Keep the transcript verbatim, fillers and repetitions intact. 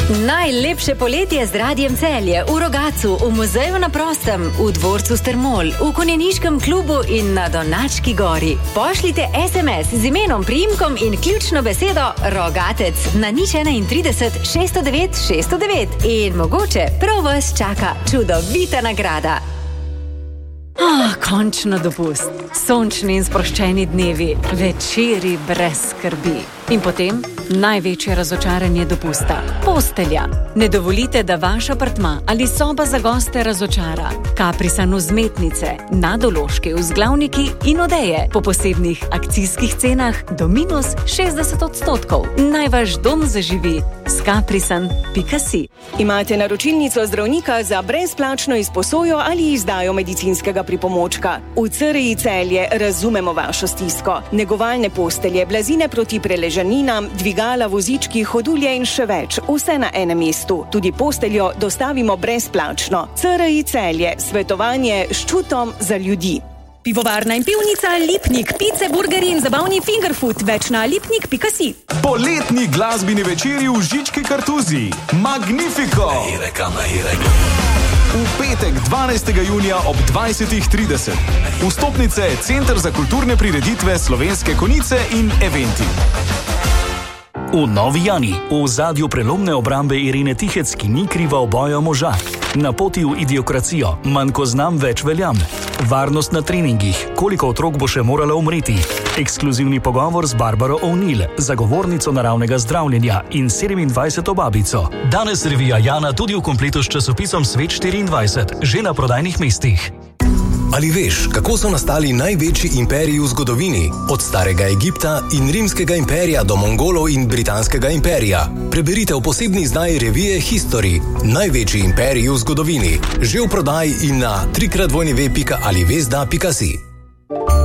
Najlepše poletje z Radiem Celje v Rogatcu, v muzeju na prostem, v dvorcu Strmol, v konjeniškem klubu in na Donački gori. Pošljite es em es z imenom, priimkom in ključno besedo Rogatec na nič enaintrideset šeststo devet šeststo devet in mogoče prav vas čaka čudovita nagrada. Ah, končno dopust. Sončni in sproščeni dnevi, večeri brez skrbi. In potem največje razočaranje dopusta. Postelja. Ne dovolite, da vaš apartma ali soba za goste razočara. Kaprisan vzmetnice, nadološke vzglavniki in odeje po posebnih akcijskih cenah do minus šestdeset odstotkov. Naj vaš dom zaživi s kaprisan pika si. Imate naročilnico zdravnika za brezplačno izposojo ali izdajo medicinskega pripomočka. V C R I Celje razumemo vašo stisko. Negovalne postelje, blazine proti preležaninam, dvigala, vozički, hodulje in še več. Vse na enem mestu. Tudi posteljo dostavimo brezplačno. C R I Celje. Svetovanje s čutom za ljudi. Pivovarna in pivnica Lipnik, pice, burgeri in zabavni fingerfood, več na lipnik pika si. Poletni glasbeni večeri v Žički Kartuziji. Magnifico! V petek dvanajstega junija ob dvajsetih trideset. Vstopnice Center za kulturne prireditve Slovenske Konjice in eventi. V Novi Jani, v ozadju prelomne obrambe Irene Tihec, ki ni kriva oboja moža. Na poti v idiokracijo, manj ko znam, več veljam. Varnost na treningih, koliko otrok bo še morala umreti. Ekskluzivni pogovor z Barbaro O'Neill, zagovornico naravnega zdravljenja in sedemindvajseto babico. Danes revija Jana tudi v kompletu s časopisom Svet štiriindvajset, že na prodajnih mestih. Ali veš, kako so nastali največji imperiji v zgodovini? Od starega Egipta in rimskega imperija do Mongolov in britanskega imperija. Preberite v posebni izdaji revije History. Največji imperiji v zgodovini. Že v prodaji in na tri krat dvojni ve pika ali vezda pika si.